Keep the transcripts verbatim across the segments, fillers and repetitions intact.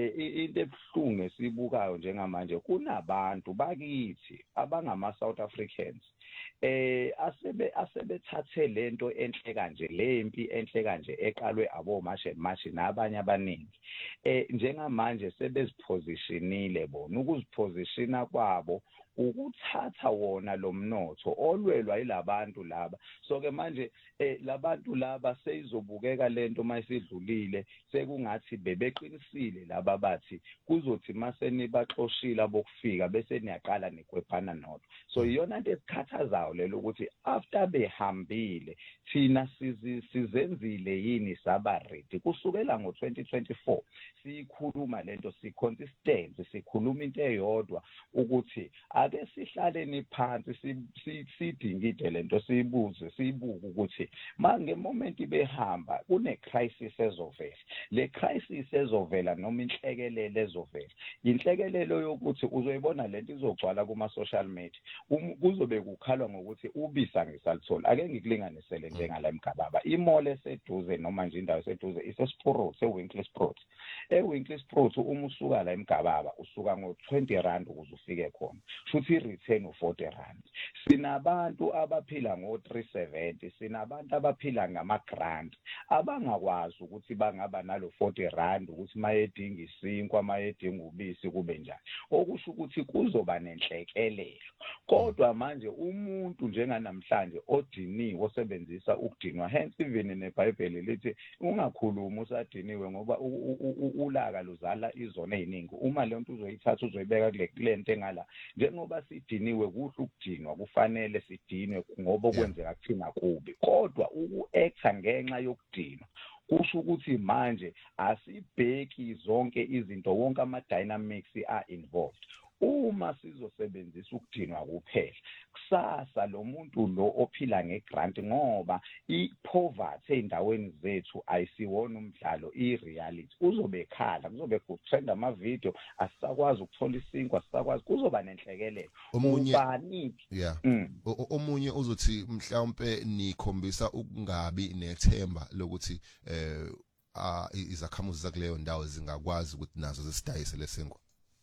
into ebuhlungu esibukayo njengamanje kunabantu bakithi abangama South Africans eh asebe asebethathe lento enhle kanje lempi enhle kanje eqalwe abo Marshall March nabanye abaningi eh njengamanje sebezipositionile bona ukuzipositiona kwabo ukuthatha wona lo mnotho olwelwa yilabantu laba so ke manje eh labantu laba seyizobukeka lento mayisidlulile sekungathi bebeqinisile laba bathi kuzothi mase nibaxoshila bokufika bese niyaqala nikwephana nodwa so iyona into esikhathazayo lelo ukuthi after behambile thina sizenzile yini saba ready kusukela ngo twenty twenty-four sikhuluma lento si consistent sikhuluma into eyodwa ukuthi ake sihlaleni phansi sidingide lento siyibuze siyibuke ukuthi manje moment behamba kune crisis ezovela le crisis ezovela noma inhlekelele ezovela inhlekelelo yokuthi uzoyibona lento izogcwala kuma social media kuzobe kukhalwa ngokuthi ubisa ngisalithola ake ngikulinganisele njengala eMgababa imall eseduze noma nje indawo eseduze isesprot eWinklersprot eWinklersprot uma usuka la eMgababa usuka ngo twenty rand ukuze ufike khona futhi return u forty rand sinabantu abaphila ngo three seventy sinabantu abaphila ngama grant abangakwazi ukuthi bangaba nalo forty rand ukuthi mayedinga isinkwa mayedinga ubisi kube njani okusho ukuthi kuzoba nenhlekelelo kodwa manje umuntu njenganamhlanje odiniwe osebenzisa ukudinwa hence even neBhayibheli lithi ungakhuluma usadiniwe ngoba ulaka luzala izona eziningi uma le nto uzoyithatha uzoyibeka kule klente engala njengoba sidiniwe kuhle ukudinwa kufanele sidinwe ngoba kwenzeka kuthina kubi kodwa uku-acta ngenxa yokudinwa kusho ukuthi manje asibheki zonke izinto wonke ama dynamics are involved uma sizosebenzisa ukudinwa kuphela kusasa lo muntu lo ophila ngegrant ngoba ipoverty endaweni zethu ayisiwona umdlalo ireality uzobe ekhala kuzobe kutrend ama video asisakwazi ukuthola isinkwa asisakwazi kuzoba nenhlekelelo ubani yeah omunye uzothi mhlawumbe nikhombisa ukungabi nethemba lokuthi eh izakhamuzi zakuleyo ndawo zingakwazi ukuthi nazo zisidayise lesinkwa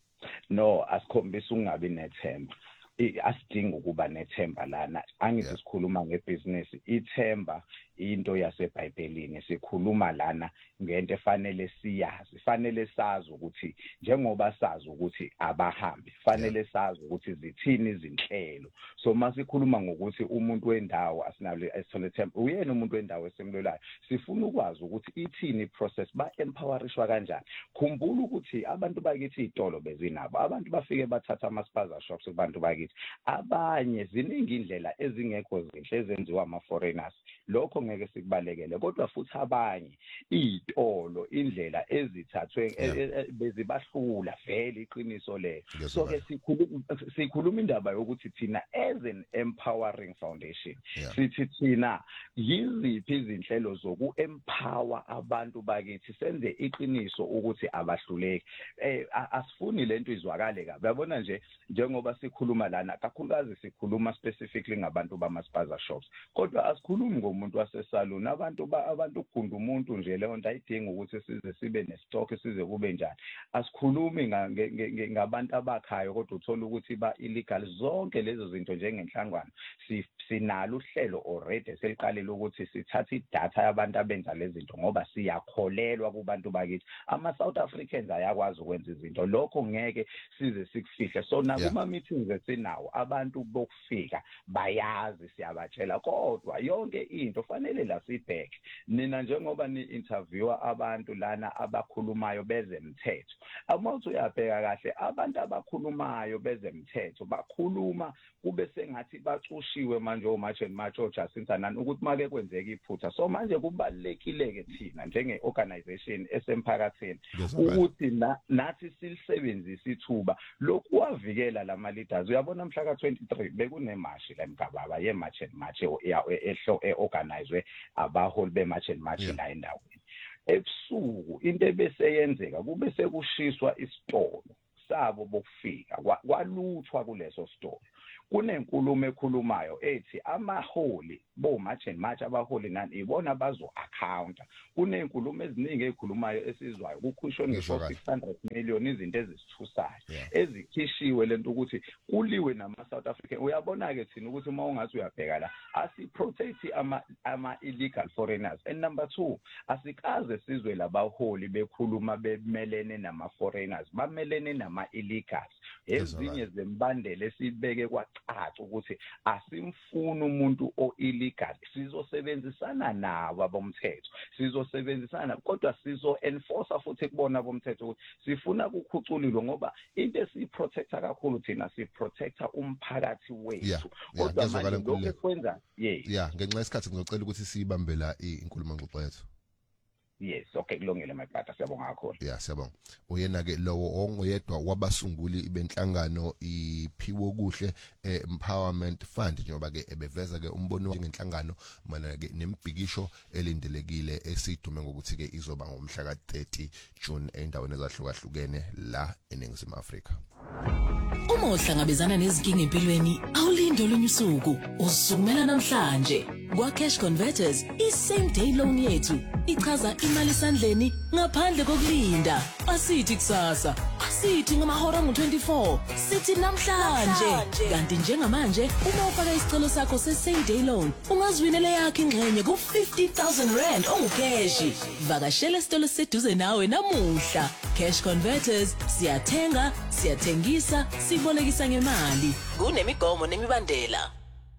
no asikhombisa ungabi nethemba asidinga ukuba nethemba lana angithi sikhuluma ngebusiness ithemba into yaseBhayibhelini sikhuluma lana ngento efanele siyazi fanele sazi ukuthi njengoba sazi ukuthi abahambi fanele sazi ukuthi zithini izinhlelo so masikhuluma ngokuthi umuntu wendawo asinalo esithole themba uyena umuntu wendawo esemlolayo sifuna ukwazi ukuthi ithini process ba empowerishwa kanjani khumbula ukuthi abantu bakithi izitolo bezinabo abantu bafike bathatha ama spaza shops kubantu bakithi abanye ziningi indlela ezingekho zinhle ezenziwa ama foreigners lokho ngeke sikubalekele kodwa futhi abanye izitolo indlela ezithathwe bezibahlula vele iqiniso le so ke sikhuluma sikhuluma indaba yokuthi thina as an empowering foundation sithi thina yiziphi izinhlelo zoku empower abantu bakithi senze iqiniso ukuthi abahluleki eh asifuni lento izwakale kabi yabona nje njengoba sikhuluma lana kakhulukazi sikhuluma specifically ngabantu bama spaza shops kodwa asikhulumi ngomuntu wasesalon abantu ba abantu ukugunda umuntu nje leyo nto ayidinga ukuthi size sibe nestock size kube njani asikhulumi ngabantu abakhayo kodwa uthola ukuthi ba illegal zonke lezo zinto njengenhlangano sinalo uhlelo already seliqalile ukuthi sithathe idata yabantu abenza lezi zinto ngoba siyakholelwa kubantu bakithi ama South Africans ayakwazi ukwenza izinto lokho ngeke size sikufihle so nakuma meetings esinawo abantu bokufika bayazi siyabatshela kodwa yonke into fanele la sibheke nina njengoba ni interviewer abantu lana abakhulumayo bezemthetho amawuthi uyabheka kahle abantu abakhulumayo bezemthetho bakhuluma kube sengathi bacushiwe manje oMarshall March oJacinta nani ukuthi make kwenzeka iphutha so manje kubalekile ke thina njenge organization esemphakathini ukuthi nathi silisebenzise ithuba lokwavikela lama leaders uyabona mhla ka twenty-three bekune march la eMgababa ye Marshall March ehlo eorganizwe abaholi be Marshall March la endaweni ebusuku into ebeseyenzeka kube sekushiswa isitolo sabo bokufika kwaluthwa kuleso store. Kunenkulumo ekhulumayo ethi amaholi bo-March and March abaholi nani ibona bazo accounta. Kunenkulumo eziningi ezikhulumayo esizwayo kukhishwe ngisho six hundred million izinto ezisithusayo ezikhishiwe lento ukuthi kuliwe nama South African. Uyabona ke thina ukuthi uma ungathi uyabheka la asi protect ama ama illegal foreigners. And number two, asikaze sizwe labaholi bekhuluma bemelene nama foreigners, bamelene nama illegals. Ezinye zembandele esibeke kwacaca ukuthi asimfuni umuntu o illegal, sizosebenzisana nabo abomthetho, sizosebenzisana kodwa sizo enforce futhi kubona abomthetho ukuthi sifuna ukukhucululwa ngoba into esiprotecta kakhulu thina siprotecta umphakathi wethu. Kodwa manje lokho kwenza yeah yeah ngenxa yesikhathi ngizocela ukuthi siyibambe la inkulumo ngxoxo yethu. Yes, okay, kulungile my brother, siyabonga kakhulu. Yeah, siyabonga. Uyena ke lowo ongoyedwa wabasunguli benhlangano iPhiwo Kuhle Empowerment Fund njengoba ke ebeveza ke umbono ngenhlangano mana ke nembhikisho elindelekile esidume ngokuthi ke izoba ngomhla ka thirty June endaweni ezahlukahlukene la eNingizimu Afrika. Uma uhlangabezana nezinkinga empilweni awulinde olunye usuku, usukumela namhlanje kwa Cash Converters. I-same day loan yethu ichaza imali esandleni ngaphandle kokulinda. Asithi kusasa, asithi ngamahora ngo twenty-four, sithi namhlanje. Kanti njengamanje uma ufaka isicelo sakho se-same day loan ungaziwinela yakho ingxenye ku fifty thousand rand ongukeshi. Vakashela isitolo seduze nawe namuhla. Cash Converters, siyathenga, siyathengisa, sibolekisa ngemali. Kunemigomo nemibandela.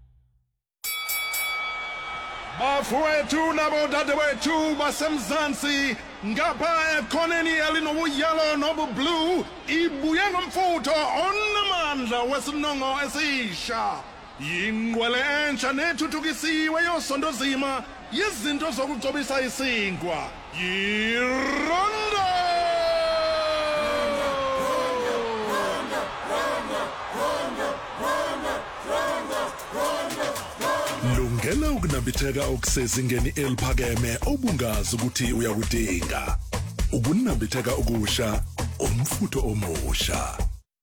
Bafowethu nabodadewethu basemzansi ngapha ekhoneni elinobuyelo nobublue ibuye ngomfutho onamandla wesinongo esisha. Yingqwele entsha nethuthukisiwe yosondozima yezinto zokugcobisa isinkwa. Yirondo! Lungela ukunambitheka okusezingeni eliphakeme obungazi ukuthi uyakudinga. Ukunambitheka okusha, umfutho omusha.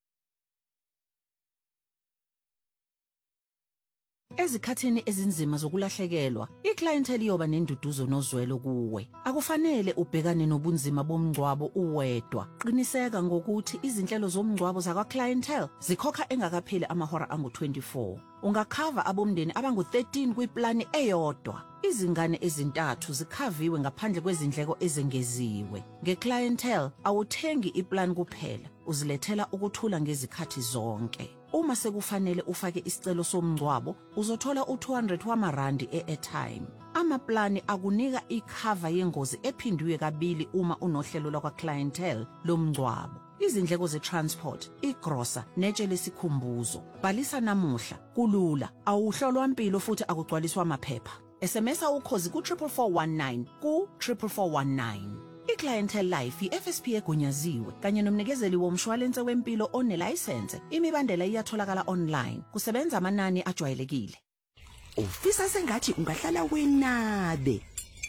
Ezikhathini ezinzima zokulahlekelwa, iclientele yoba nenduduzo nozwelo kuwe. Akufanele ubhekane nobunzima bomngcwabo uwedwa. Qiniseka ngokuthi izinhlelo zomngcwabo zakwa clientele zikhokha engakapheli amahora angu twenty-four. Ungakhava abomndeni abangu thirteen kwiplani eyodwa. Izingane ezintathu zikhaviwe ngaphandle kwezindleko ezengeziwe. Ngeclientele awuthengi iplan kuphela, uzilethela ukuthula ngezikhathi zonke. Uma sekufanele ufake isicelo somngcwabo, uzothola u two hundred wamarandi e-airtime. Amaplani akunika ikhava yengozi ephindwe kabili uma unohlelo lakwa clientele lomngcwabo. Izindleko ze-transport, igrosa, netshe lesikhumbuzo. Bhalisa namuhla, kulula, awuhlolwa impilo futhi akugcwaliswa amaphepha. S M S ukhozi ku triple four one nine ku triple four one nine. I-Clientele Life i-F S P egunyaziwe kanye nomnikezeli womshwalense wempilo onelicense. Imibandela iyatholakala online. Kusebenza amanani ajwayelekile. Ufisa sengathi ungahlala wenabe.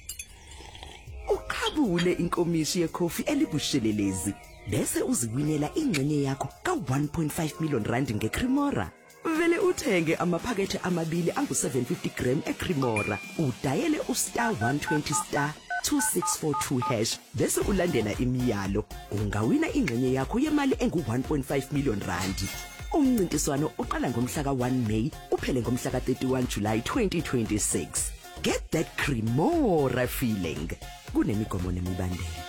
Ukhabule inkomishi yecoffee elibushelelezi bese uziwinela ingxenye yakho ka one point five million rand ngeCremora. Vele uthenge amaphakethe amabili angu seven fifty gram eCremora. Udayele ustar one twenty star two six four two hash bese ulandela imiyalo. Ungawina ingxenye yakho yemali engu one point five million rand. Umncintiswano uqala ngomhla ka one May uphele ngomhla ka thirty-one July twenty twenty-six. Get that Cremora feeling. Kunemigomo nemibandela.